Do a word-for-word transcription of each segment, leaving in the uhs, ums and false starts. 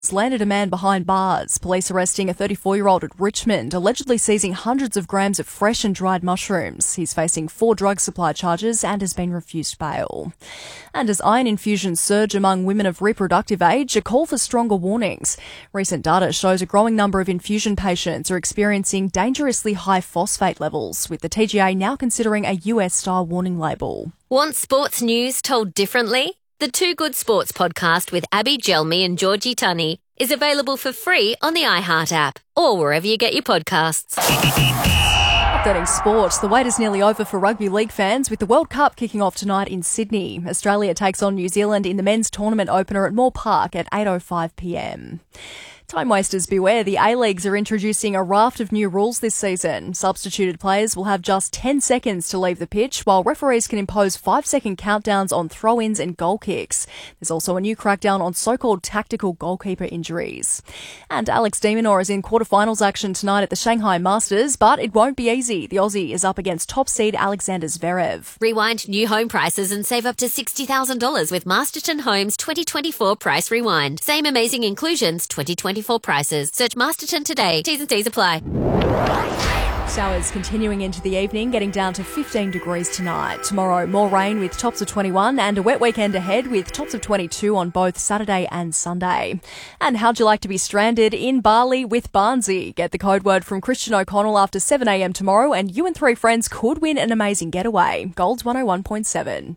landed a man behind bars. Police arresting a thirty-four-year-old at Richmond, allegedly seizing hundreds of grams of fresh and dried mushrooms. He's facing four drug supply charges and has been refused bail. And as iron infusions surge among women of reproductive age, a call for stronger warnings. Recent data shows a growing number of infusion patients are experiencing dangerously high phosphate levels, with the T G A now considering a U S-style warning label. Want sports news told differently? The Two Good Sports podcast with Abby Gelmi and Georgie Tunney is available for free on the iHeart app or wherever you get your podcasts. Updating sport, the wait is nearly over for rugby league fans with the World Cup kicking off tonight in Sydney. Australia takes on New Zealand in the men's tournament opener at Moore Park at eight oh five p.m. Time wasters beware, the A-Leagues are introducing a raft of new rules this season. Substituted players will have just ten seconds to leave the pitch, while referees can impose five-second countdowns on throw-ins and goal kicks. There's also a new crackdown on so-called tactical goalkeeper injuries. And Alex de Minaur is in quarterfinals action tonight at the Shanghai Masters, but it won't be easy. The Aussie is up against top seed Alexander Zverev. Rewind new home prices and save up to sixty thousand dollars with Masterton Homes twenty twenty-four Price Rewind. Same amazing inclusions, twenty twenty-four prices. Search Masterton today. T's and C's apply. Showers continuing into the evening, getting down to fifteen degrees tonight. Tomorrow, more rain with tops of twenty-one and a wet weekend ahead with tops of twenty-two on both Saturday and Sunday. And how'd you like to be stranded in Bali with Barnsey? Get the code word from Christian O'Connell after seven a.m. tomorrow and you and three friends could win an amazing getaway. Gold's one oh one point seven.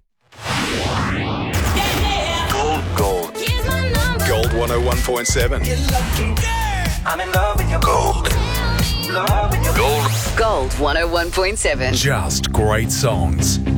Gold, gold. Gold one oh one point seven. I'm in love with your Gold. love with your Gold. Gold one oh one point seven. Just great songs.